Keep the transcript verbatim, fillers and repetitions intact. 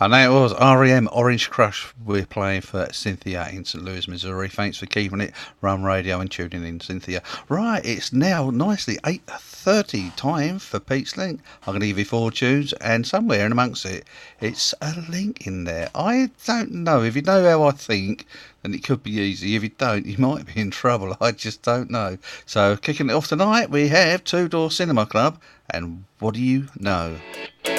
And that was R E M Orange Crush. We're playing for Cynthia in Saint Louis, Missouri. Thanks for keeping it Rum Radio and tuning in, Cynthia. Right, it's now nicely eight thirty, time for Pete's Link. I'm going to give you four tunes, and somewhere in amongst it, it's a link in there. I don't know. If you know how I think, then it could be easy. If you don't, you might be in trouble. I just don't know. So, kicking it off tonight, we have Two Door Cinema Club, and What Do You Know?